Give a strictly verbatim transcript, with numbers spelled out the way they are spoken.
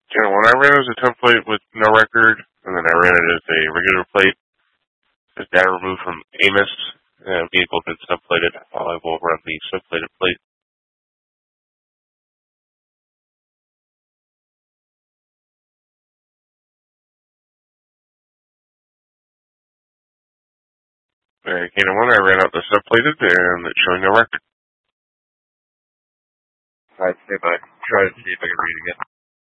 You know, when I ran it as a template with no record, and then I ran it as a regular plate, the data removed from Amos, and vehicle been subplated. I will run the subplated plate. Very K one, I ran out the subplated, and it's showing no record. Alright, stay by. Try to see if I can read again.